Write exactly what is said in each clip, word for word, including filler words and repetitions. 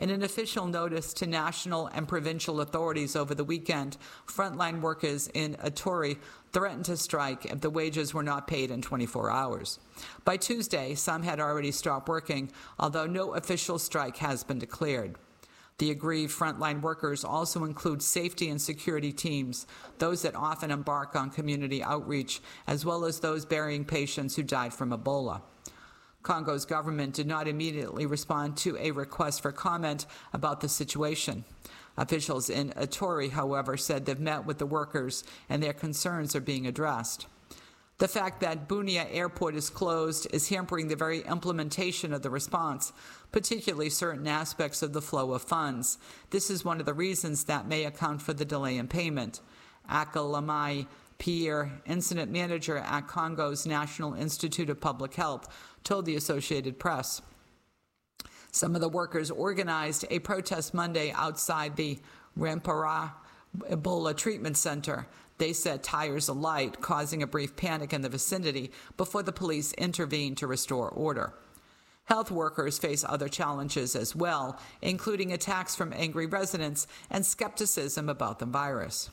In an official notice to national and provincial authorities over the weekend, frontline workers in Ituri threatened to strike if the wages were not paid in twenty-four hours. By Tuesday, some had already stopped working, although no official strike has been declared. The aggrieved frontline workers also include safety and security teams, those that often embark on community outreach, as well as those burying patients who died from Ebola. Congo's government did not immediately respond to a request for comment about the situation. Officials in Ituri, however, said they've met with the workers and their concerns are being addressed. The fact that Bunia Airport is closed is hampering the very implementation of the response, particularly certain aspects of the flow of funds. This is one of the reasons that may account for the delay in payment. Akalamai Pierre, incident manager at Congo's National Institute of Public Health, told the Associated Press. Some of the workers organized a protest Monday outside the Rempara Ebola Treatment Center. They set tires alight, causing a brief panic in the vicinity before the police intervened to restore order. Health workers face other challenges as well, including attacks from angry residents and skepticism about the virus.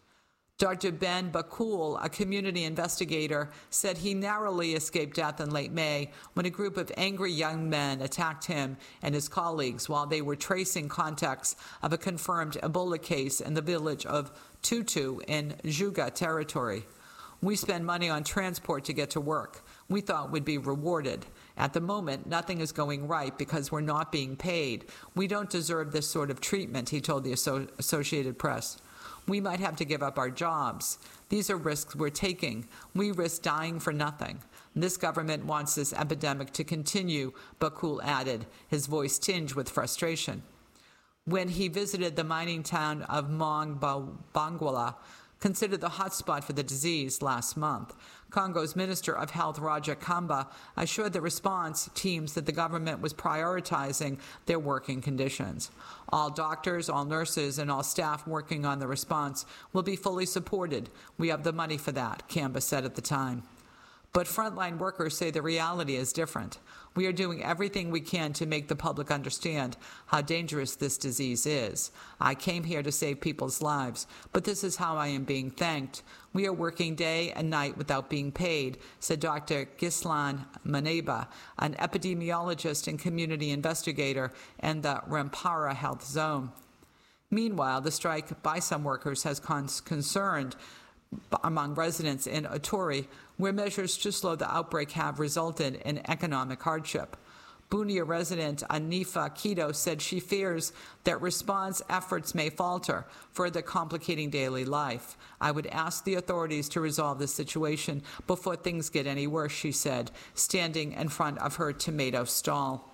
Doctor Ben Bakul, a community investigator, said he narrowly escaped death in late May when a group of angry young men attacked him and his colleagues while they were tracing contacts of a confirmed Ebola case in the village of Tutu in Juga territory. We spend money on transport to get to work. We thought we'd be rewarded. At the moment, nothing is going right because we're not being paid. We don't deserve this sort of treatment, he told the Associated Press. We might have to give up our jobs. These are risks we're taking. We risk dying for nothing. This government wants this epidemic to continue, Bakul added, his voice tinged with frustration. When he visited the mining town of Mong Bangwala, considered the hotspot for the disease last month, Congo's Minister of Health, Roger Kamba, assured the response teams that the government was prioritizing their working conditions. All doctors, all nurses, and all staff working on the response will be fully supported. We have the money for that, Kamba said at the time. But frontline workers say the reality is different. We are doing everything we can to make the public understand how dangerous this disease is. I came here to save people's lives, but this is how I am being thanked. We are working day and night without being paid, said Doctor Gislan Maneba, an epidemiologist and community investigator in the Rempara Health Zone. Meanwhile, the strike by some workers has con- concerned among residents in Ituri, where measures to slow the outbreak have resulted in economic hardship. Bunia resident Anifa Kido said she fears that response efforts may falter, further complicating daily life. I would ask the authorities to resolve this situation before things get any worse, she said, standing in front of her tomato stall.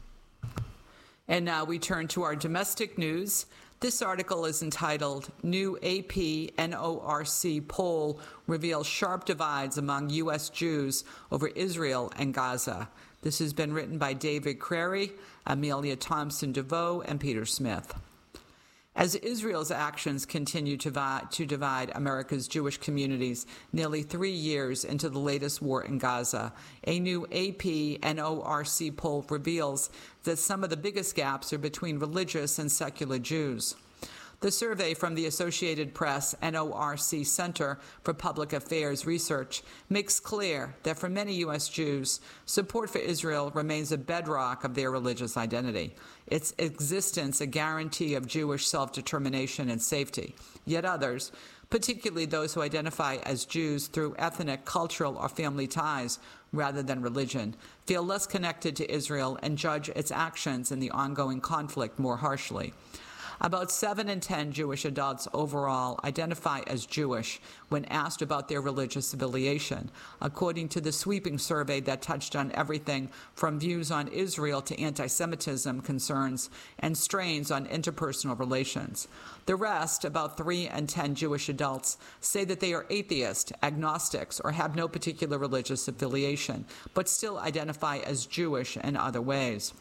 And now we turn to our domestic news. This article is entitled, New A P N O R C Poll Reveals Sharp Divides Among U S Jews Over Israel and Gaza. This has been written by David Crary, Amelia Thompson DeVoe, and Peter Smith. As Israel's actions continue to, vi- to divide America's Jewish communities nearly three years into the latest war in Gaza, a new A P N O R C poll reveals that some of the biggest gaps are between religious and secular Jews. The survey from the Associated Press N O R C Center for Public Affairs Research makes clear that for many U S Jews, support for Israel remains a bedrock of their religious identity, its existence a guarantee of Jewish self-determination and safety. Yet others, particularly those who identify as Jews through ethnic, cultural, or family ties rather than religion, feel less connected to Israel and judge its actions in the ongoing conflict more harshly. About seven in ten Jewish adults overall identify as Jewish when asked about their religious affiliation, according to the sweeping survey that touched on everything from views on Israel to anti-Semitism concerns and strains on interpersonal relations. The rest, about three in ten Jewish adults, say that they are atheist, agnostics, or have no particular religious affiliation, but still identify as Jewish in other ways.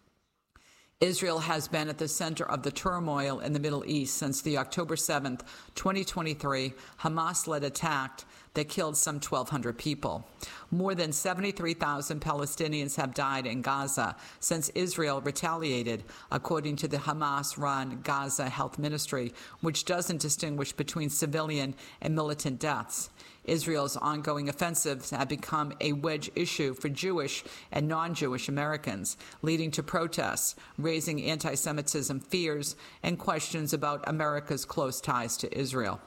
Israel has been at the center of the turmoil in the Middle East since the October seventh, twenty twenty-three Hamas-led attack that killed some twelve hundred people. More than seventy-three thousand Palestinians have died in Gaza since Israel retaliated, according to the Hamas-run Gaza Health Ministry, which doesn't distinguish between civilian and militant deaths. Israel's ongoing offensives have become a wedge issue for Jewish and non-Jewish Americans, leading to protests, raising anti-Semitism fears, and questions about America's close ties to Israel.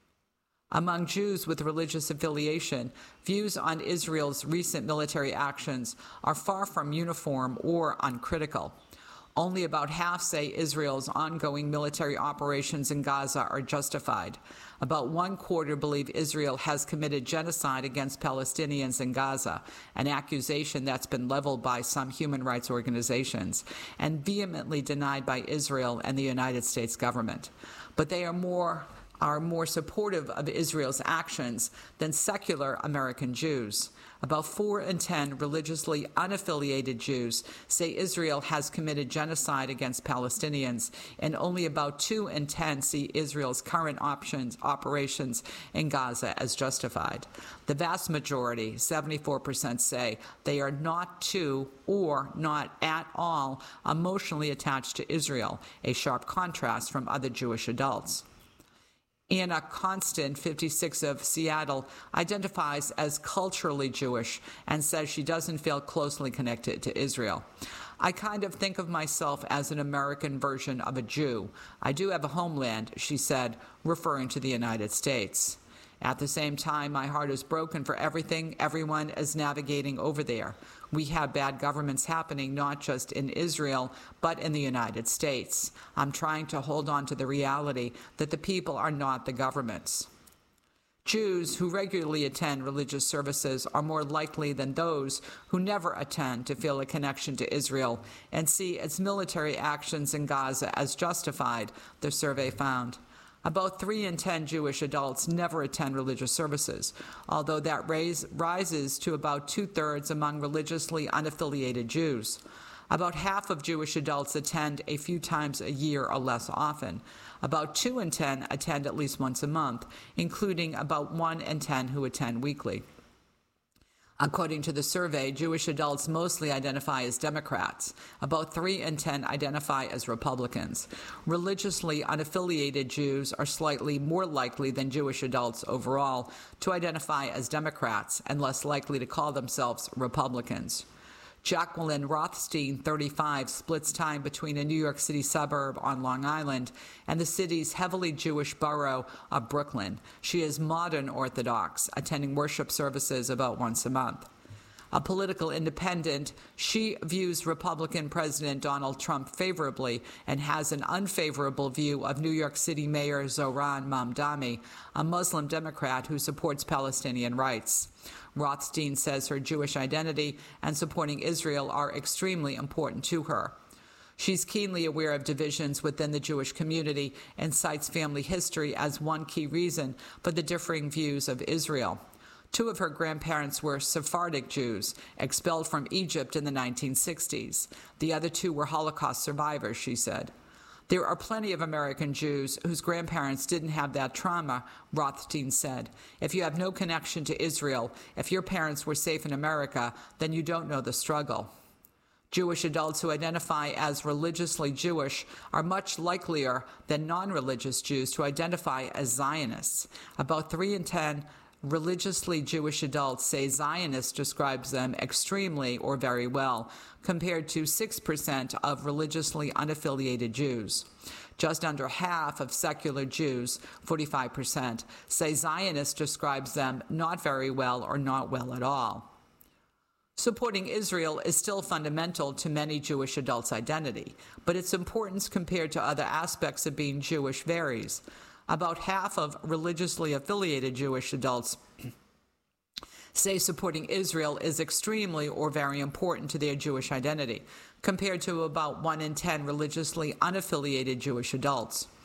Among Jews with religious affiliation, views on Israel's recent military actions are far from uniform or uncritical. Only about half say Israel's ongoing military operations in Gaza are justified. About one quarter believe Israel has committed genocide against Palestinians in Gaza, an accusation that's been leveled by some human rights organizations and vehemently denied by Israel and the United States government. But they are more are more supportive of Israel's actions than secular American Jews. About four in ten religiously unaffiliated Jews say Israel has committed genocide against Palestinians, and only about two in ten see Israel's current options, operations in Gaza as justified. The vast majority, seventy-four percent, say they are not to or not at all emotionally attached to Israel, a sharp contrast from other Jewish adults. Anna Constant, fifty-six, of Seattle, identifies as culturally Jewish and says she doesn't feel closely connected to Israel. I kind of think of myself as an American version of a Jew. I do have a homeland, she said, referring to the United States. At the same time, my heart is broken for everything everyone is navigating over there. We have bad governments happening not just in Israel, but in the United States. I'm trying to hold on to the reality that the people are not the governments. Jews who regularly attend religious services are more likely than those who never attend to feel a connection to Israel and see its military actions in Gaza as justified, the survey found. About three in ten Jewish adults never attend religious services, although that raise, rises to about two-thirds among religiously unaffiliated Jews. About half of Jewish adults attend a few times a year or less often. About two in ten attend at least once a month, including about one in ten who attend weekly. According to the survey, Jewish adults mostly identify as Democrats. About three in ten identify as Republicans. Religiously unaffiliated Jews are slightly more likely than Jewish adults overall to identify as Democrats and less likely to call themselves Republicans. Jacqueline Rothstein, thirty-five, splits time between a New York City suburb on Long Island and the city's heavily Jewish borough of Brooklyn. She is modern Orthodox, attending worship services about once a month. A political independent, she views Republican President Donald Trump favorably and has an unfavorable view of New York City Mayor Zohran Mamdani, a Muslim Democrat who supports Palestinian rights. Rothstein says her Jewish identity and supporting Israel are extremely important to her. She's keenly aware of divisions within the Jewish community and cites family history as one key reason for the differing views of Israel. Two of her grandparents were Sephardic Jews, expelled from Egypt in the nineteen sixties. The other two were Holocaust survivors, she said. There are plenty of American Jews whose grandparents didn't have that trauma, Rothstein said. If you have no connection to Israel, if your parents were safe in America, then you don't know the struggle. Jewish adults who identify as religiously Jewish are much likelier than non-religious Jews to identify as Zionists. About three in ten religiously Jewish adults say Zionist describes them extremely or very well, compared to six percent of religiously unaffiliated Jews. Just under half of secular Jews, forty-five percent, say Zionist describes them not very well or not well at all. Supporting Israel is still fundamental to many Jewish adults' identity, but its importance compared to other aspects of being Jewish varies. About half of religiously affiliated Jewish adults say supporting Israel is extremely or very important to their Jewish identity, compared to about one in ten religiously unaffiliated Jewish adults.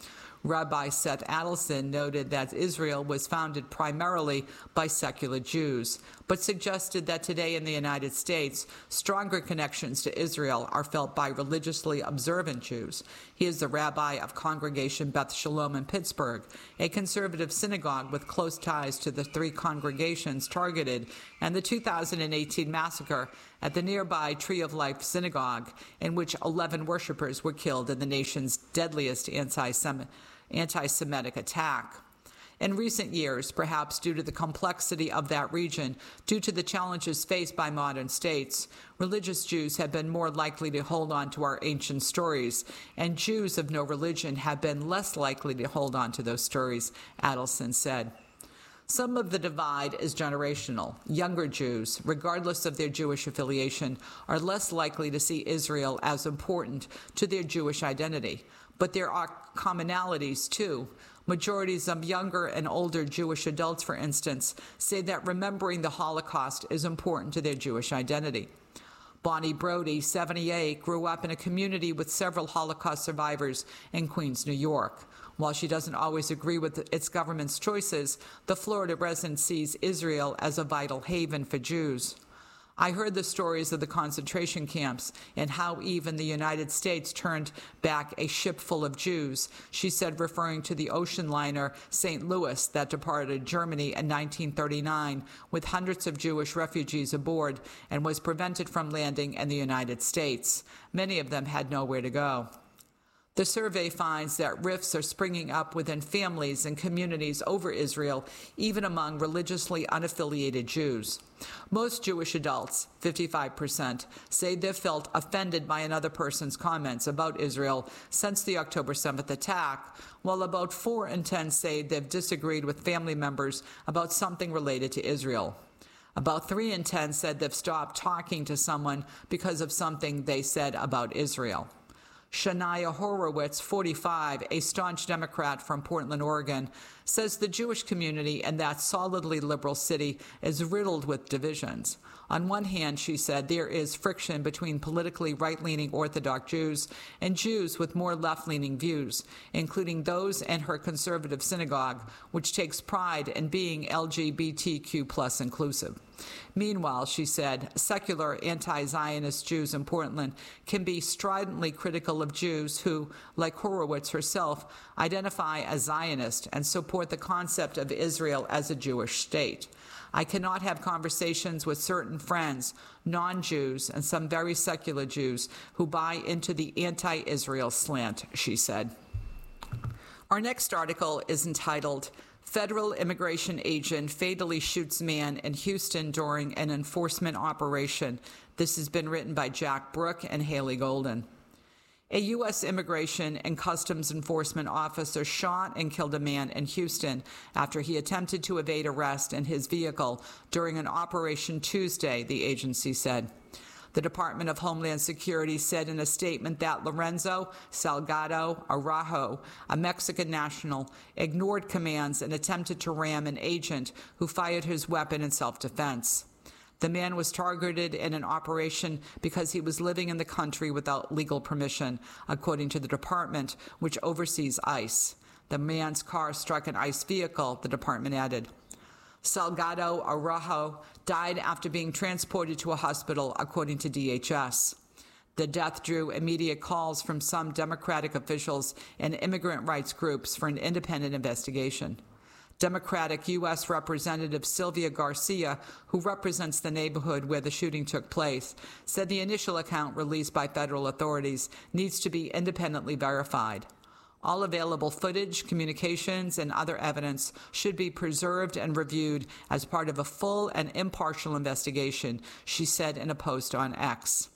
Rabbi Seth Adelson noted that Israel was founded primarily by secular Jews, but suggested that today in the United States, stronger connections to Israel are felt by religiously observant Jews. He is the rabbi of Congregation Beth Shalom in Pittsburgh, a conservative synagogue with close ties to the three congregations targeted and the two thousand eighteen massacre at the nearby Tree of Life Synagogue, in which eleven worshipers were killed in the nation's deadliest anti-Semitic anti-Semitic attack. In recent years, perhaps due to the complexity of that region, due to the challenges faced by modern states, religious Jews have been more likely to hold on to our ancient stories, and Jews of no religion have been less likely to hold on to those stories, Adelson said. Some of the divide is generational. Younger Jews, regardless of their Jewish affiliation, are less likely to see Israel as important to their Jewish identity. But there are commonalities, too. Majorities of younger and older Jewish adults, for instance, say that remembering the Holocaust is important to their Jewish identity. Bonnie Brody, seventy-eight, grew up in a community with several Holocaust survivors in Queens, New York. While she doesn't always agree with its government's choices, the Florida resident sees Israel as a vital haven for Jews. I heard the stories of the concentration camps and how even the United States turned back a ship full of Jews, she said, referring to the ocean liner Saint Louis that departed Germany in nineteen thirty-nine with hundreds of Jewish refugees aboard and was prevented from landing in the United States. Many of them had nowhere to go. The survey finds that rifts are springing up within families and communities over Israel, even among religiously unaffiliated Jews. Most Jewish adults, fifty-five percent, say they've felt offended by another person's comments about Israel since the October seventh attack, while about four in ten say they've disagreed with family members about something related to Israel. About three in ten said they've stopped talking to someone because of something they said about Israel. Shania Horowitz, forty-five, a staunch Democrat from Portland, Oregon, says the Jewish community in that solidly liberal city is riddled with divisions. On one hand, she said, there is friction between politically right-leaning Orthodox Jews and Jews with more left-leaning views, including those in her conservative synagogue, which takes pride in being L G B T Q plus inclusive. Meanwhile, she said, secular anti-Zionist Jews in Portland can be stridently critical of Jews who, like Horowitz herself, identify as Zionist and support the concept of Israel as a Jewish state. I cannot have conversations with certain friends, non-Jews, and some very secular Jews who buy into the anti-Israel slant, she said. Our next article is entitled, Federal Immigration Agent Fatally Shoots Man in Houston During an Enforcement Operation. This has been written by Jack Brook and Haley Golden. A U S Immigration and Customs Enforcement officer shot and killed a man in Houston after he attempted to evade arrest in his vehicle during an operation Tuesday, the agency said. The Department of Homeland Security said in a statement that Lorenzo Salgado Araujo, a Mexican national, ignored commands and attempted to ram an agent who fired his weapon in self-defense. The man was targeted in an operation because he was living in the country without legal permission, according to the department, which oversees ICE. The man's car struck an ICE vehicle, the department added. Salgado Araujo died after being transported to a hospital, according to D H S. The death drew immediate calls from some Democratic officials and immigrant rights groups for an independent investigation. Democratic U S Representative Sylvia Garcia, who represents the neighborhood where the shooting took place, said the initial account released by federal authorities needs to be independently verified. All available footage, communications, and other evidence should be preserved and reviewed as part of a full and impartial investigation, she said in a post on X.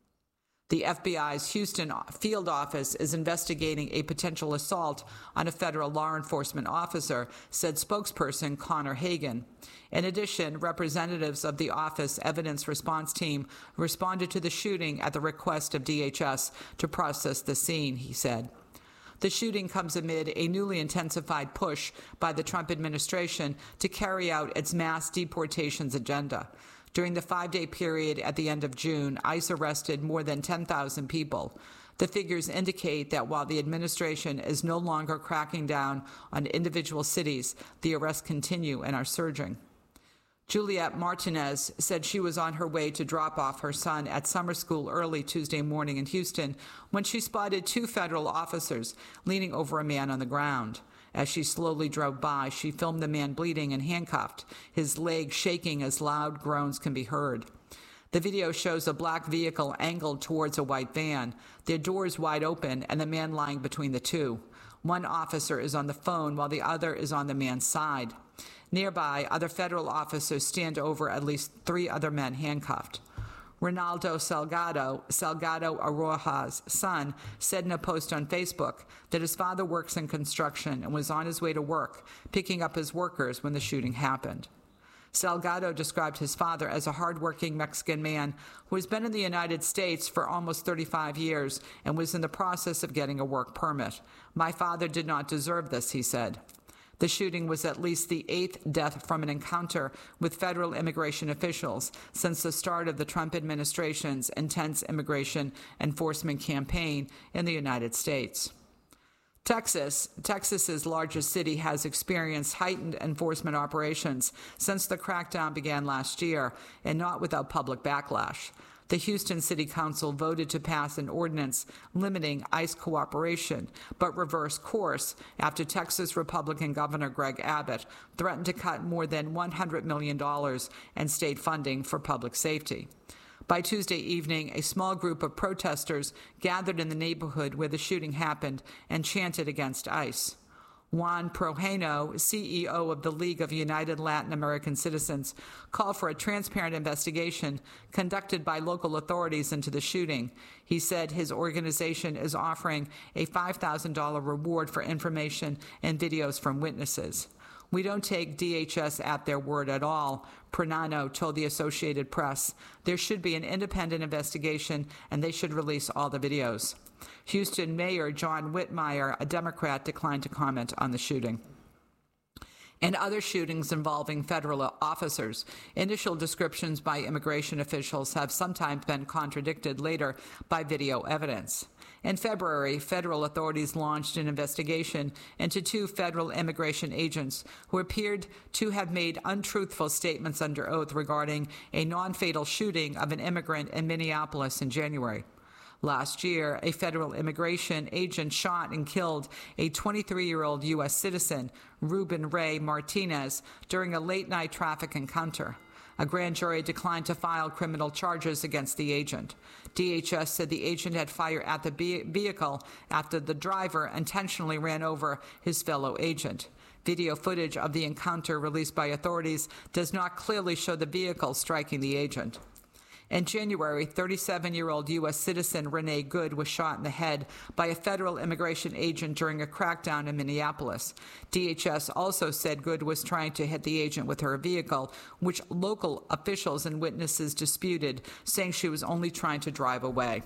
The F B I's Houston field office is investigating a potential assault on a federal law enforcement officer, said spokesperson Connor Hagan. In addition, representatives of the office evidence response team responded to the shooting at the request of D H S to process the scene, he said. The shooting comes amid a newly intensified push by the Trump administration to carry out its mass deportations agenda. During the five-day period at the end of June, ICE arrested more than ten thousand people. The figures indicate that while the administration is no longer cracking down on individual cities, the arrests continue and are surging. Juliette Martinez said she was on her way to drop off her son at summer school early Tuesday morning in Houston when she spotted two federal officers leaning over a man on the ground. As she slowly drove by, she filmed the man bleeding and handcuffed, his leg shaking as loud groans can be heard. The video shows a black vehicle angled towards a white van, their doors wide open, and the man lying between the two. One officer is on the phone while the other is on the man's side. Nearby, other federal officers stand over at least three other men handcuffed. Ronaldo Salgado, Salgado Aroja's son, said in a post on Facebook that his father works in construction and was on his way to work, picking up his workers when the shooting happened. Salgado described his father as a hardworking Mexican man who has been in the United States for almost thirty-five years and was in the process of getting a work permit. "My father did not deserve this," he said. The shooting was at least the eighth death from an encounter with federal immigration officials since the start of the Trump administration's intense immigration enforcement campaign in the United States. Texas, Texas's largest city, has experienced heightened enforcement operations since the crackdown began last year, and not without public backlash. The Houston City Council voted to pass an ordinance limiting ICE cooperation, but reversed course after Texas Republican Governor Greg Abbott threatened to cut more than one hundred million dollars in state funding for public safety. By Tuesday evening, a small group of protesters gathered in the neighborhood where the shooting happened and chanted against ICE. Juan Projeno, C E O of the League of United Latin American Citizens, called for a transparent investigation conducted by local authorities into the shooting. He said his organization is offering a five thousand dollars reward for information and videos from witnesses. "We don't take D H S at their word at all," Pranano told the Associated Press. "There should be an independent investigation, and they should release all the videos." Houston Mayor John Whitmire, a Democrat, declined to comment on the shooting. In other shootings involving federal officers, initial descriptions by immigration officials have sometimes been contradicted later by video evidence. In February, federal authorities launched an investigation into two federal immigration agents who appeared to have made untruthful statements under oath regarding a non-fatal shooting of an immigrant in Minneapolis in January. Last year, a federal immigration agent shot and killed a twenty-three-year-old U S citizen, Ruben Ray Martinez, during a late-night traffic encounter. A grand jury declined to file criminal charges against the agent. D H S said the agent had fired at the vehicle after the driver intentionally ran over his fellow agent. Video footage of the encounter released by authorities does not clearly show the vehicle striking the agent. In January, thirty-seven-year-old U S citizen Renee Good was shot in the head by a federal immigration agent during a crackdown in Minneapolis. D H S also said Good was trying to hit the agent with her vehicle, which local officials and witnesses disputed, saying she was only trying to drive away.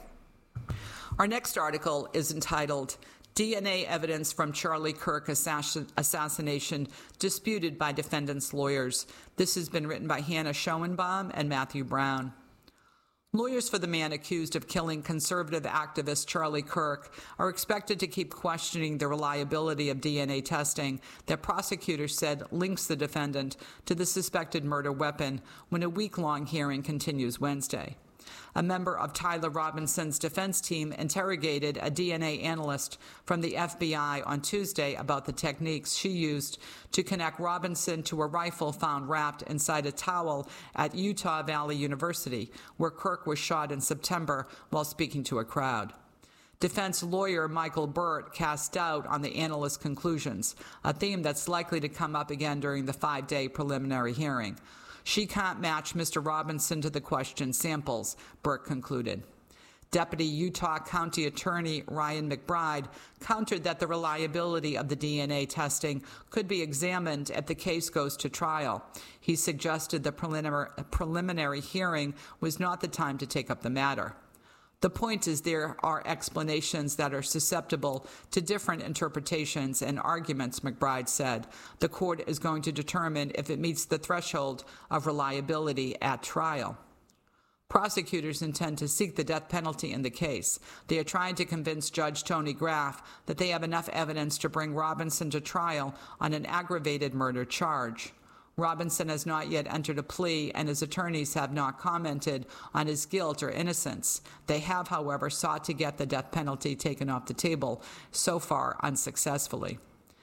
Our next article is entitled D N A Evidence from Charlie Kirk Assassin- Assassination Disputed by Defendants' Lawyers. This has been written by Hannah Schoenbaum and Matthew Brown. Lawyers for the man accused of killing conservative activist Charlie Kirk are expected to keep questioning the reliability of D N A testing that prosecutors said links the defendant to the suspected murder weapon when a week-long hearing continues Wednesday. A member of Tyler Robinson's defense team interrogated a D N A analyst from the F B I on Tuesday about the techniques she used to connect Robinson to a rifle found wrapped inside a towel at Utah Valley University, where Kirk was shot in September while speaking to a crowd. Defense lawyer Michael Burt cast doubt on the analyst's conclusions, a theme that's likely to come up again during the five-day preliminary hearing. She can't match Mister Robinson to the question samples, Burt concluded. Deputy Utah County Attorney Ryan McBride countered that the reliability of the D N A testing could be examined if the case goes to trial. He suggested the preliminary, preliminary hearing was not the time to take up the matter. The point is there are explanations that are susceptible to different interpretations and arguments, McBride said. The court is going to determine if it meets the threshold of reliability at trial. Prosecutors intend to seek the death penalty in the case. They are trying to convince Judge Tony Graff that they have enough evidence to bring Robinson to trial on an aggravated murder charge. Robinson has not yet entered a plea, and his attorneys have not commented on his guilt or innocence. They have, however, sought to get the death penalty taken off the table, so far unsuccessfully.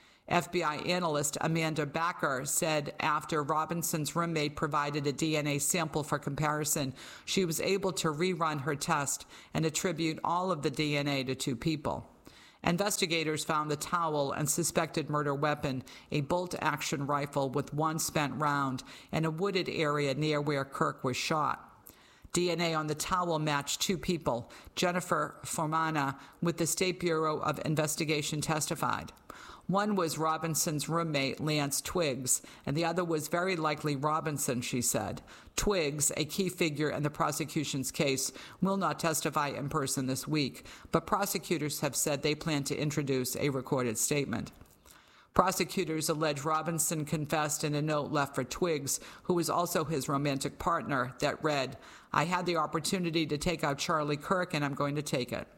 F B I analyst Amanda Backer said after Robinson's roommate provided a D N A sample for comparison, she was able to rerun her test and attribute all of the D N A to two people. Investigators found the towel and suspected murder weapon, a bolt-action rifle with one spent round, in a wooded area near where Kirk was shot. D N A on the towel matched two people. Jennifer Formana with the State Bureau of Investigation testified. One was Robinson's roommate, Lance Twiggs, and the other was very likely Robinson, she said. Twiggs, a key figure in the prosecution's case, will not testify in person this week, but prosecutors have said they plan to introduce a recorded statement. Prosecutors allege Robinson confessed in a note left for Twiggs, who was also his romantic partner, that read, "I had the opportunity to take out Charlie Kirk, and I'm going to take it."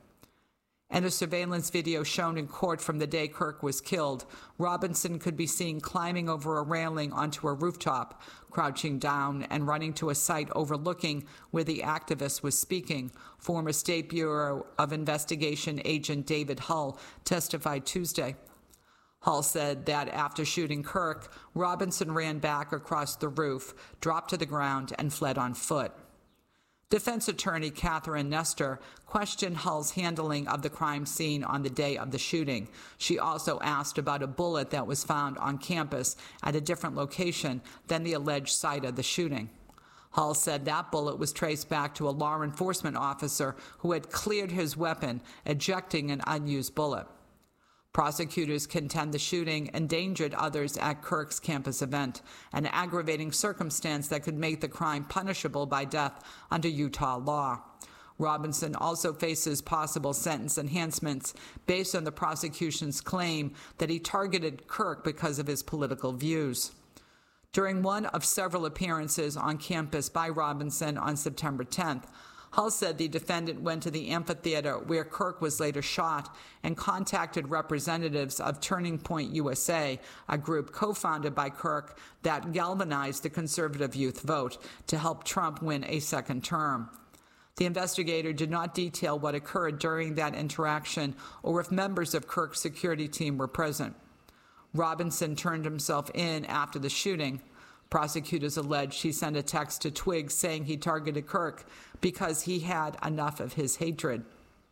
And a surveillance video shown in court from the day Kirk was killed, Robinson could be seen climbing over a railing onto a rooftop, crouching down and running to a site overlooking where the activist was speaking. Former State Bureau of Investigation agent David Hull testified Tuesday. Hull said that after shooting Kirk, Robinson ran back across the roof, dropped to the ground, and fled on foot. Defense attorney Catherine Nestor questioned Hull's handling of the crime scene on the day of the shooting. She also asked about a bullet that was found on campus at a different location than the alleged site of the shooting. Hull said that bullet was traced back to a law enforcement officer who had cleared his weapon, ejecting an unused bullet. Prosecutors contend the shooting endangered others at Kirk's campus event, an aggravating circumstance that could make the crime punishable by death under Utah law. Robinson also faces possible sentence enhancements based on the prosecution's claim that he targeted Kirk because of his political views. During one of several appearances on campus by Robinson on September tenth, Hull said the defendant went to the amphitheater where Kirk was later shot and contacted representatives of Turning Point U S A, a group co-founded by Kirk that galvanized the conservative youth vote to help Trump win a second term. The investigator did not detail what occurred during that interaction or if members of Kirk's security team were present. Robinson turned himself in after the shooting. Prosecutors alleged he sent a text to Twiggs saying he targeted Kirk because he had enough of his hatred.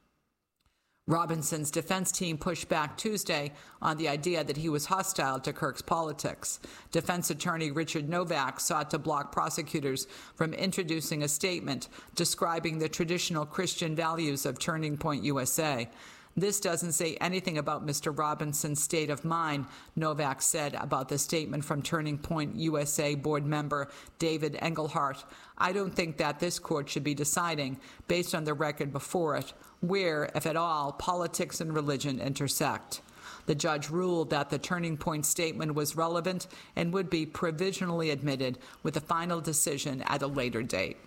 Robinson's defense team pushed back Tuesday on the idea that he was hostile to Kirk's politics. Defense attorney Richard Novak sought to block prosecutors from introducing a statement describing the traditional Christian values of Turning Point U S A. This doesn't say anything about Mister Robinson's state of mind, Novak said about the statement from Turning Point U S A board member David Engelhardt. I don't think that this court should be deciding, based on the record before it, where, if at all, politics and religion intersect. The judge ruled that the Turning Point statement was relevant and would be provisionally admitted with a final decision at a later date.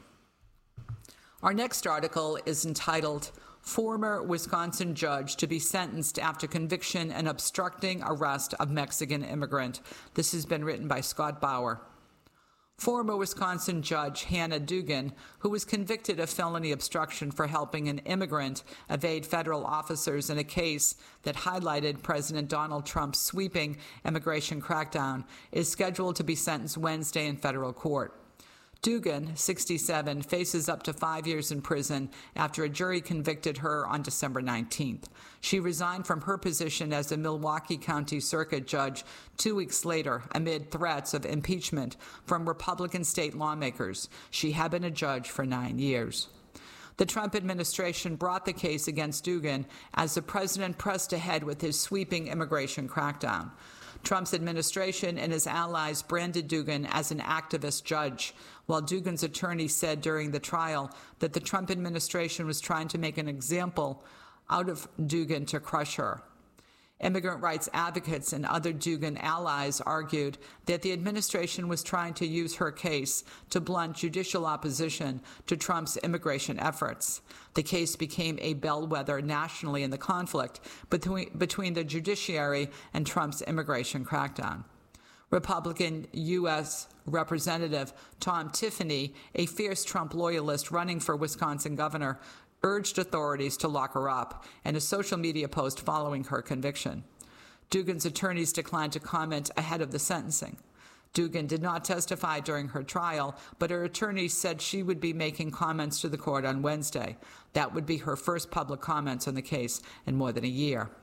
Our next article is entitled, Former Wisconsin Judge to be Sentenced After Conviction and Obstructing Arrest of Mexican Immigrant. This has been written by Scott Bauer. Former Wisconsin Judge Hannah Dugan, who was convicted of felony obstruction for helping an immigrant evade federal officers in a case that highlighted President Donald Trump's sweeping immigration crackdown, is scheduled to be sentenced Wednesday in federal court. Dugan, sixty-seven, faces up to five years in prison after a jury convicted her on December nineteenth. She resigned from her position as a Milwaukee County Circuit Judge two weeks later amid threats of impeachment from Republican state lawmakers. She had been a judge for nine years. The Trump administration brought the case against Dugan as the president pressed ahead with his sweeping immigration crackdown. Trump's administration and his allies branded Dugan as an activist judge, while Dugan's attorney said during the trial that the Trump administration was trying to make an example out of Dugan to crush her. Immigrant rights advocates and other Dugin allies argued that the administration was trying to use her case to blunt judicial opposition to Trump's immigration efforts. The case became a bellwether nationally in the conflict between, between the judiciary and Trump's immigration crackdown. Republican U S Representative Tom Tiffany, a fierce Trump loyalist running for Wisconsin governor, urged authorities to lock her up in a social media post following her conviction. Dugin's attorneys declined to comment ahead of the sentencing. Dugin did not testify during her trial, but her attorneys said she would be making comments to the court on Wednesday. That would be her first public comments on the case in more than a year.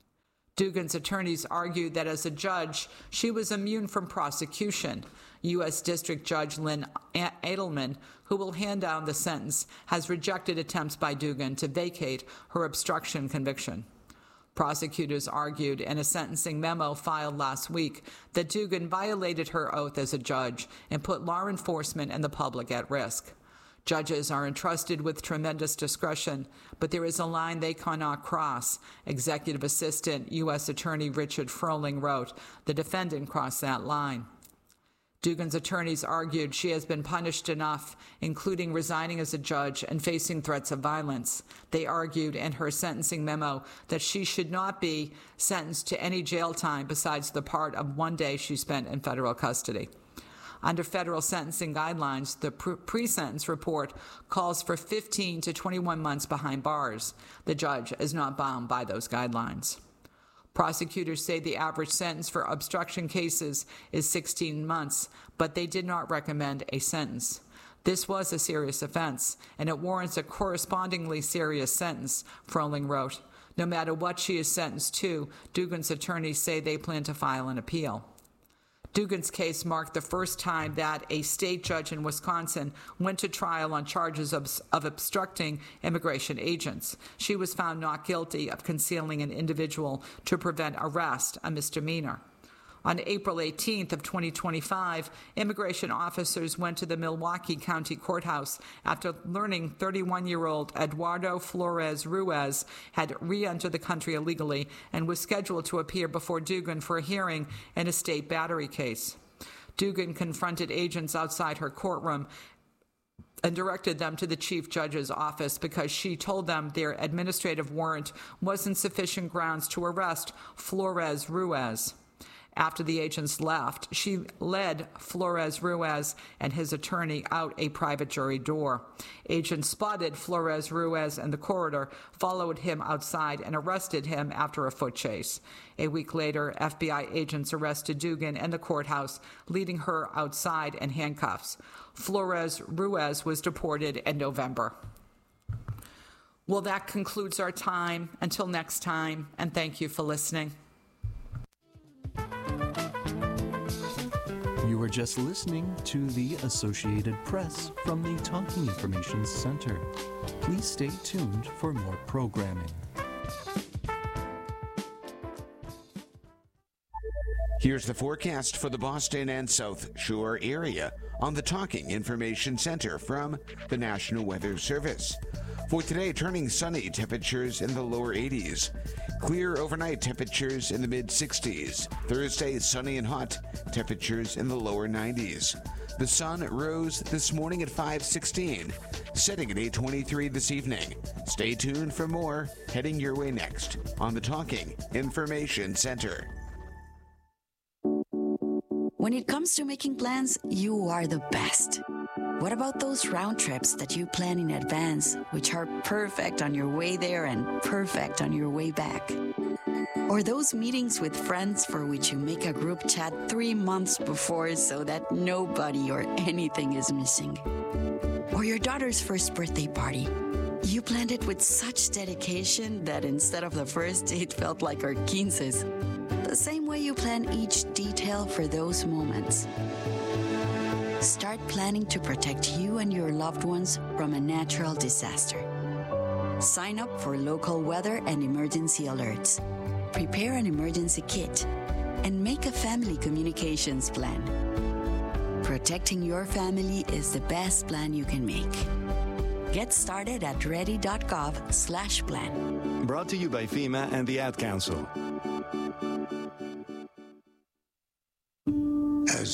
Dugin's attorneys argued that as a judge, she was immune from prosecution. U S District Judge Lynn Edelman, who will hand down the sentence, has rejected attempts by Dugin to vacate her obstruction conviction. Prosecutors argued in a sentencing memo filed last week that Dugin violated her oath as a judge and put law enforcement and the public at risk. Judges are entrusted with tremendous discretion, but there is a line they cannot cross. Executive Assistant U S Attorney Richard Froling wrote, "The defendant crossed that line." Dugin's attorneys argued she has been punished enough, including resigning as a judge and facing threats of violence. They argued in her sentencing memo that she should not be sentenced to any jail time besides the part of one day she spent in federal custody. Under federal sentencing guidelines, the pre-sentence report calls for fifteen to twenty-one months behind bars. The judge is not bound by those guidelines. Prosecutors say the average sentence for obstruction cases is sixteen months, but they did not recommend a sentence. This was a serious offense, and it warrants a correspondingly serious sentence, Froling wrote. No matter what she is sentenced to, Dugin's attorneys say they plan to file an appeal. Dugin's case marked the first time that a state judge in Wisconsin went to trial on charges of, of obstructing immigration agents. She was found not guilty of concealing an individual to prevent arrest, a misdemeanor. On April eighteenth of twenty twenty-five, immigration officers went to the Milwaukee County Courthouse after learning thirty-one-year-old Eduardo Flores Ruiz had re-entered the country illegally and was scheduled to appear before Dugin for a hearing in a state battery case. Dugin confronted agents outside her courtroom and directed them to the chief judge's office because she told them their administrative warrant wasn't sufficient grounds to arrest Flores Ruiz. After the agents left, she led Flores Ruiz and his attorney out a private jury door. Agents spotted Flores Ruiz in the corridor, followed him outside, and arrested him after a foot chase. A week later, F B I agents arrested Dugin in the courthouse, leading her outside in handcuffs. Flores Ruiz was deported in November. Well, that concludes our time. Until next time, and thank you for listening. You were just listening to the Associated Press from the Talking Information Center. Please stay tuned for more programming. Here's the forecast for the Boston and South Shore area on the Talking Information Center from the National Weather Service. For today, turning sunny, temperatures in the lower eighties. Clear overnight, temperatures in the mid sixties. Thursday, sunny and hot, temperatures in the lower nineties. The sun rose this morning at five sixteen, setting at eight twenty-three this evening. Stay tuned for more heading your way next on the Talking Information Center. When it comes to making plans, you are the best. What about those round trips that you plan in advance, which are perfect on your way there and perfect on your way back? Or those meetings with friends for which you make a group chat three months before so that nobody or anything is missing? Or your daughter's first birthday party. You planned it with such dedication that instead of the first date felt like our quinces. The same way you plan each detail for those moments. Start planning to protect you and your loved ones from a natural disaster. Sign up for local weather and emergency alerts. Prepare an emergency kit and make a family communications plan. Protecting your family is the best plan you can make. Get started at ready dot gov slash plan. Brought to you by FEMA and the Ad Council.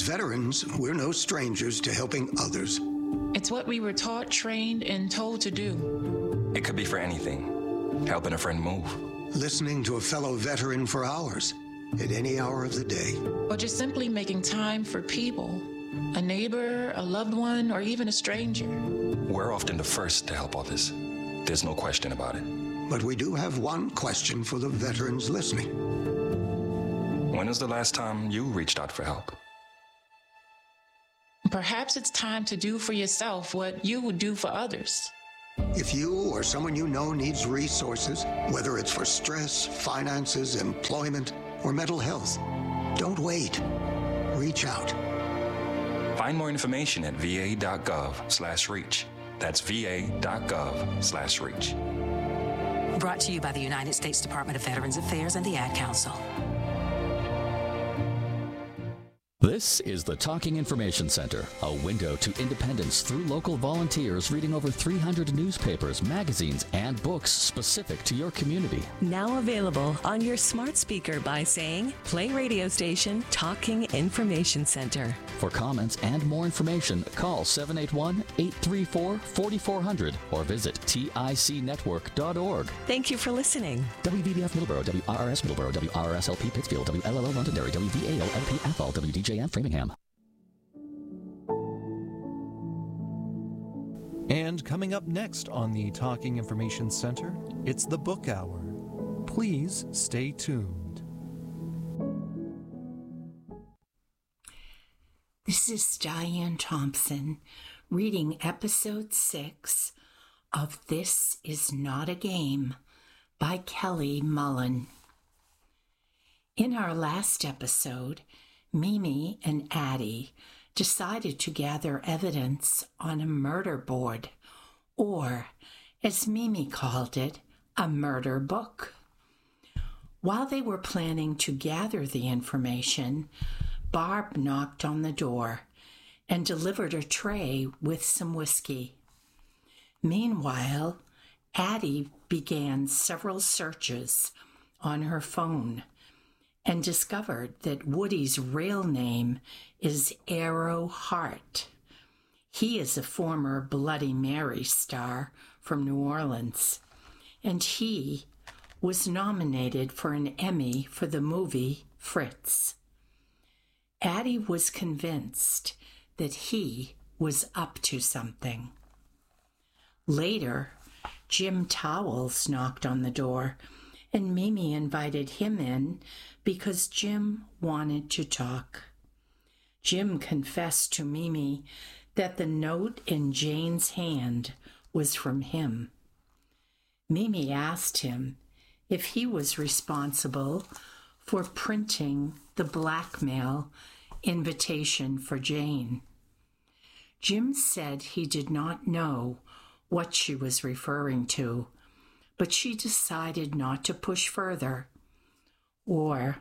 veterans, we're no strangers to helping others. It's what we were taught, trained, and told to do. It could be for anything. Helping a friend move. Listening to a fellow veteran for hours, at any hour of the day. Or just simply making time for people. A neighbor, a loved one, or even a stranger. We're often the first to help others. There's no question about it. But we do have one question for the veterans listening. When was the last time you reached out for help? Perhaps it's time to do for yourself what you would do for others. If you or someone you know needs resources, whether it's for stress, finances, employment, or mental health, don't wait. Reach out. Find more information at va.gov slash reach. That's va.gov slash reach. Brought to you by the United States Department of Veterans Affairs and the Ad Council. This is the Talking Information Center, a window to independence through local volunteers reading over three hundred newspapers, magazines, and books specific to your community. Now available on your smart speaker by saying, play radio station Talking Information Center. For comments and more information, call seven eight one, eight three four, four four zero zero or visit tic network dot org. Thank you for listening. W V B F Middleborough, W R R S Middleborough, W R R S L P Pittsfield, W L L O Londonderry, W V A O L P Athol, W D J M Framingham. And coming up next on the Talking Information Center, it's the Book Hour. Please stay tuned. This is Diane Thompson reading episode six of This Is Not a Game by Kelly Mullen. In our last episode, Mimi and Addie decided to gather evidence on a murder board, or, as Mimi called it, a murder book. While they were planning to gather the information, Barb knocked on the door and delivered a tray with some whiskey. Meanwhile, Addie began several searches on her phone and discovered that Woody's real name is Arrow Hart. He is a former Bloody Mary star from New Orleans, and he was nominated for an Emmy for the movie Fritz. Addie was convinced that he was up to something. Later, Jim Towles knocked on the door, and Mimi invited him in because Jim wanted to talk. Jim confessed to Mimi that the note in Jane's hand was from him. Mimi asked him if he was responsible for printing the blackmail invitation for Jane. Jim said he did not know what she was referring to, but she decided not to push further or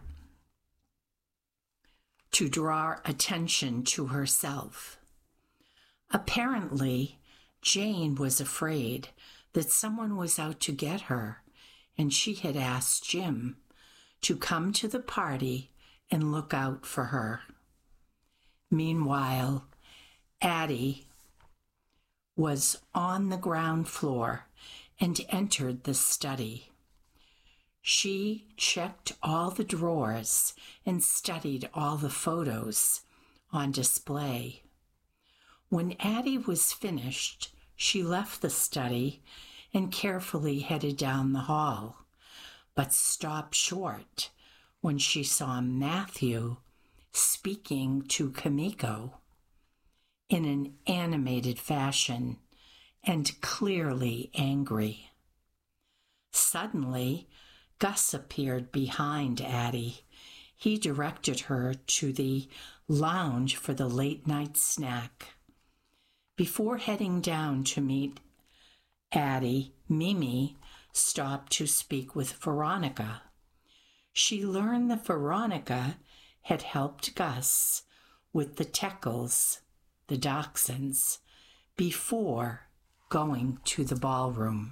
to draw attention to herself. Apparently, Jane was afraid that someone was out to get her, and she had asked Jim to come to the party and look out for her. Meanwhile, Addie was on the ground floor and entered the study. She checked all the drawers and studied all the photos on display. When Addie was finished, she left the study and carefully headed down the hall, but stopped short when she saw Matthew speaking to Kamiko in an animated fashion and clearly angry. Suddenly, Gus appeared behind Addie. He directed her to the lounge for the late-night snack. Before heading down to meet Addie, Mimi stopped to speak with Veronica. She learned that Veronica had helped Gus with the Teckles, the Dachshunds, before going to the ballroom.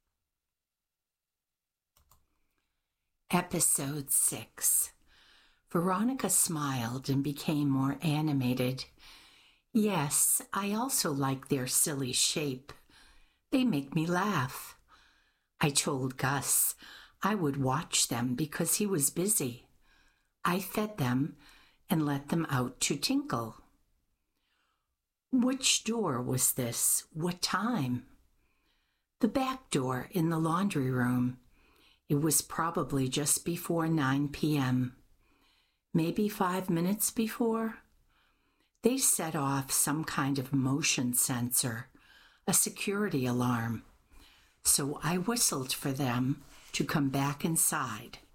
Episode six. Veronica smiled and became more animated. Yes, I also like their silly shape. They make me laugh. I told Gus I would watch them because he was busy. I fed them and let them out to tinkle. Which door was this? What time? The back door in the laundry room. It was probably just before nine p.m. Maybe five minutes before. They set off some kind of motion sensor, a security alarm. So I whistled for them to come back inside.